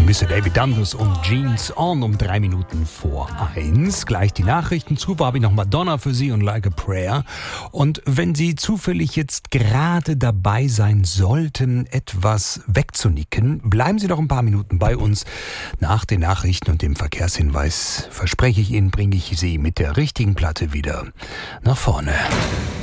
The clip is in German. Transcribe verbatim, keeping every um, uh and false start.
Mister David Dundas und Jeans On um drei Minuten vor eins. Gleich die Nachrichten. Zuvor habe ich noch Madonna für Sie und Like a Prayer. Und wenn Sie zufällig jetzt gerade dabei sein sollten, etwas wegzunicken, bleiben Sie doch ein paar Minuten bei uns. Nach den Nachrichten und dem Verkehrshinweis verspreche ich Ihnen, bringe ich Sie mit der richtigen Platte wieder nach vorne.